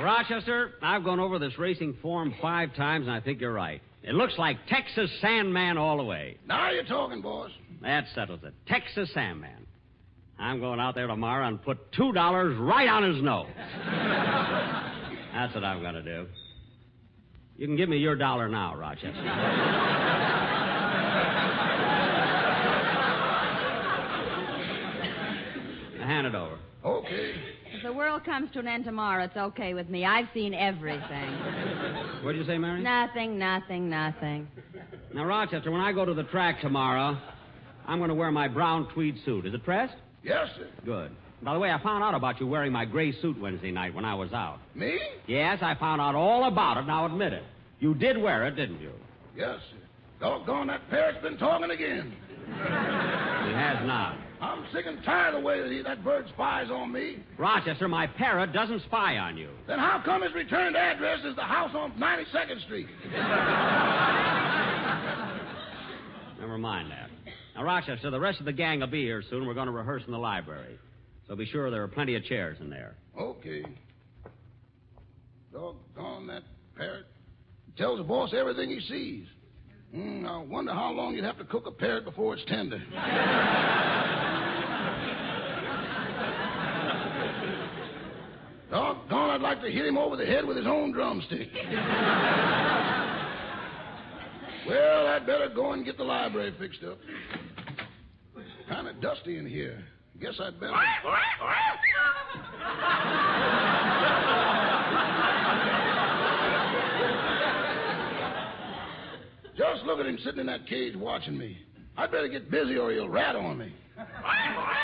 Rochester, I've gone over this racing form 5 times, and I think you're right. It looks like Texas Sandman all the way. Now you're talking, boss. That settles it. Texas Sandman. I'm going out there tomorrow and put $2 right on his nose. That's what I'm going to do. You can give me your $1 now, Rochester. Hand it over. Okay. If the world comes to an end tomorrow, it's okay with me. I've seen everything. What'd you say, Mary? Nothing. Now, Rochester, when I go to the track tomorrow, I'm going to wear my brown tweed suit. Is it pressed? Yes, sir. Good. By the way, I found out about you wearing my gray suit Wednesday night when I was out. Me? Yes, I found out all about it. Now, admit it. You did wear it, didn't you? Yes, sir. Doggone, that parrot's been talking again. He has not. I'm sick and tired of the way that bird spies on me. Rochester, my parrot doesn't spy on you. Then how come his returned address is the house on 92nd Street? Never mind that. Now, Rochester, the rest of the gang will be here soon. We're going to rehearse in the library. So be sure there are plenty of chairs in there. Okay. Doggone that parrot. He tells the boss everything he sees. I wonder how long you'd have to cook a parrot before it's tender. Doggone, I'd like to hit him over the head with his own drumstick. Well, I'd better go and get the library fixed up. Kind of dusty in here. Guess I'd better... Just look at him sitting in that cage watching me. I'd better get busy or he'll rat on me.